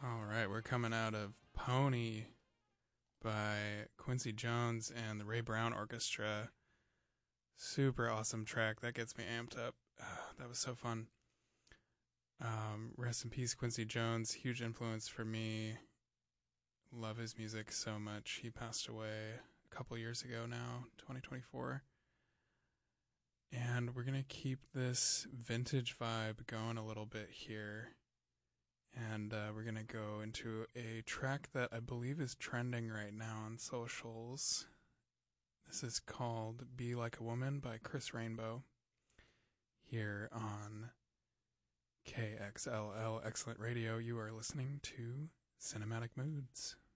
All right, we're coming out of Pony by Quincy Jones and the Ray Brown Orchestra. Super awesome track. That gets me amped up. That was so fun. Rest in peace, Quincy Jones. Huge influence for me. Love his music so much. He passed away a couple years ago now, 2024. And we're going to keep this vintage vibe going a little bit here. And we're going to go into a track that I believe is trending right now on socials. This is called Be Like a Woman by Chris Rainbow here on KXLL Excellent Radio. You are listening to Cinematic Moods.